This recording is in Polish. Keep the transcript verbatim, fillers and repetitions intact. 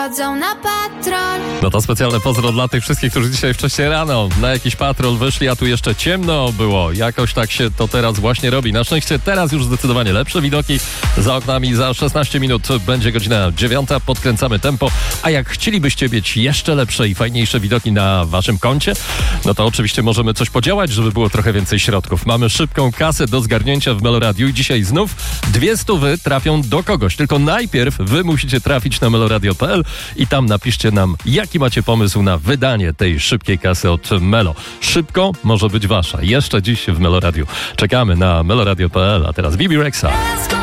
Chodzą na patrol. No to specjalne pozdro dla tych wszystkich, którzy dzisiaj wcześniej rano na jakiś patrol wyszli, a tu jeszcze ciemno było. Jakoś tak się to teraz właśnie robi. Na szczęście teraz już zdecydowanie lepsze widoki za oknami. Za szesnaście minut będzie godzina dziewiąta. Podkręcamy tempo. A jak chcielibyście mieć jeszcze lepsze i fajniejsze widoki na waszym koncie, no to oczywiście możemy coś podziałać, żeby było trochę więcej środków. Mamy szybką kasę do zgarnięcia w Meloradiu i dzisiaj znów dwie stówy trafią do kogoś. Tylko najpierw wy musicie trafić na meloradio kropka p l i tam napiszcie nam, jaki macie pomysł na wydanie tej szybkiej kasy od Melo. Szybko może być wasza. Jeszcze dziś w Meloradiu. Czekamy na meloradio kropka p l, a teraz Bibi Rexa.